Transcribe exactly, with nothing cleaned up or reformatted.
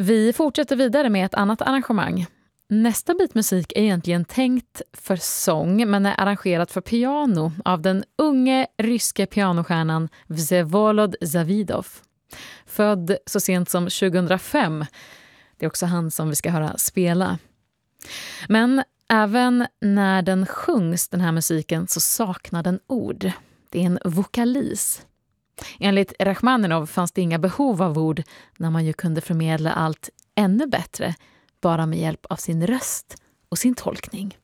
Vi fortsätter vidare med ett annat arrangemang. Nästa bit musik är egentligen tänkt för sång men är arrangerat för piano av den unge ryske pianostjärnan Vsevolod Zavidov. Född så sent som tjugohundrafem. Det är också han som vi ska höra spela. Men även när den sjungs, den här musiken, så saknar den ord. Det är en vokalis. Enligt Rachmaninov fanns det inga behov av ord när man ju kunde förmedla allt ännu bättre bara med hjälp av sin röst och sin tolkning.